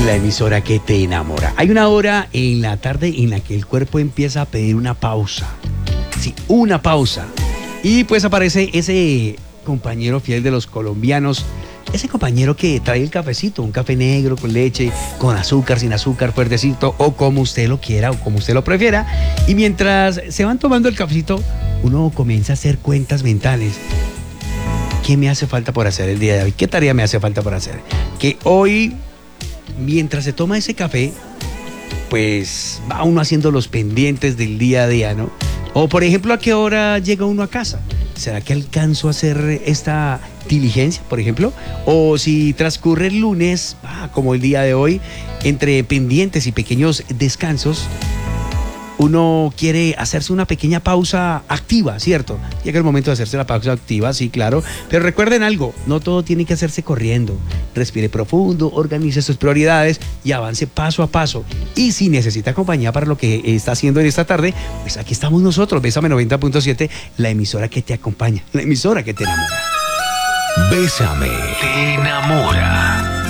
La emisora que te enamora. Hay una hora en la tarde en la que el cuerpo empieza a pedir una pausa. Sí, una pausa. Y pues aparece ese compañero fiel de los colombianos. Ese compañero que trae el cafecito, un café negro con leche, con azúcar, sin azúcar, fuertecito, o como usted lo quiera, o como usted lo prefiera. Y mientras se van tomando el cafecito, uno comienza a hacer cuentas mentales. ¿Qué me hace falta por hacer el día de hoy? ¿Qué tarea me hace falta por hacer? Que hoy, mientras se toma ese café, pues va uno haciendo los pendientes del día a día, ¿no? O por ejemplo, ¿a qué hora llega uno a casa? ¿Será que alcanzo a hacer esta diligencia, por ejemplo? O si transcurre el lunes, como el día de hoy, entre pendientes y pequeños descansos, uno quiere hacerse una pequeña pausa activa, ¿cierto? Llega el momento de hacerse la pausa activa, sí, claro. Pero recuerden algo, no todo tiene que hacerse corriendo. Respire profundo, organice sus prioridades y avance paso a paso. Y si necesita compañía para lo que está haciendo en esta tarde, pues aquí estamos nosotros, Bésame 90.7, la emisora que te acompaña, la emisora que te enamora. Bésame, te enamora.